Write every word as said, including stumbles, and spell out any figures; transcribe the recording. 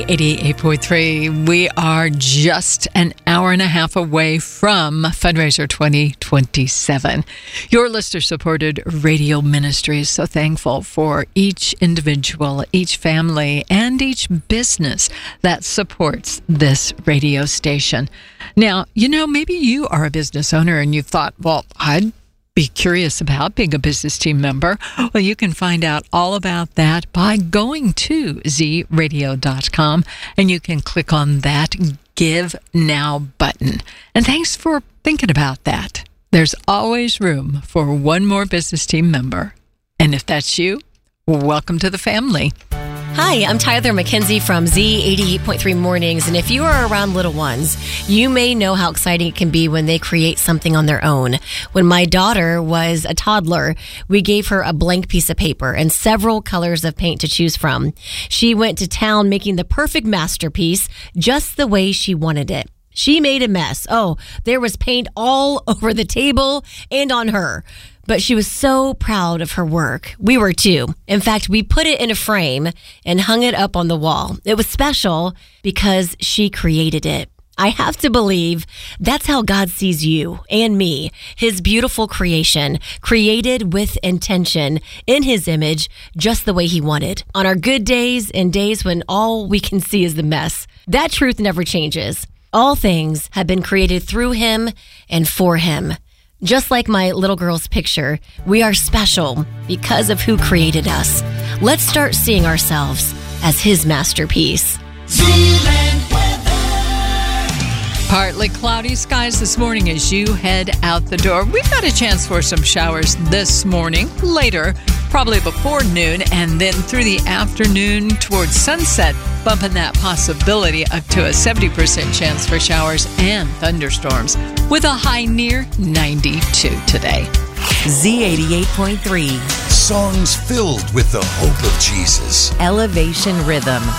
eighty-eight point three. We are just an hour and a half away from Fundraiser twenty twenty-seven. Your listener-supported radio ministry is so thankful for each individual, each family, and each business that supports this radio station. Now, you know, maybe you are a business owner and you've thought, well, I'd be curious about being a business team member. Well, you can find out all about that by going to z radio dot com, and you can click on that Give Now button. And thanks for thinking about that. There's always room for one more business team member. And if that's you, welcome to the family. Hi, I'm Tyler McKenzie from Z eighty-eight point three Mornings, and if you are around little ones, you may know how exciting it can be when they create something on their own. When my daughter was a toddler, we gave her a blank piece of paper and several colors of paint to choose from. She went to town making the perfect masterpiece just the way she wanted it. She made a mess. Oh, there was paint all over the table and on her. But she was so proud of her work. We were too. In fact, we put it in a frame and hung it up on the wall. It was special because she created it. I have to believe that's how God sees you and me, His beautiful creation, created with intention, in His image, just the way He wanted. On our good days and days when all we can see is the mess, that truth never changes. All things have been created through Him and for Him. Just like my little girl's picture, we are special because of who created us. Let's start seeing ourselves as His masterpiece. Partly cloudy skies this morning as you head out the door. We've got a chance for some showers this morning, later, probably before noon, and then through the afternoon towards sunset, bumping that possibility up to a seventy percent chance for showers and thunderstorms, with a high near ninety-two today. Z eighty-eight point three. Songs filled with the hope of Jesus. Elevation Rhythm.